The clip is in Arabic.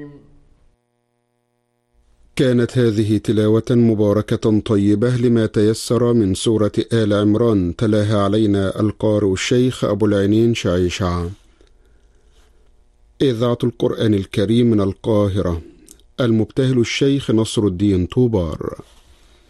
كانت هذه تلاوة مباركة طيبة لما تيسر من سورة آل عمران، تلاها علينا القارئ الشيخ أبو العينين شعيشع. إذاعة القرآن الكريم من القاهرة، المبتهل الشيخ نصر الدين طوبار.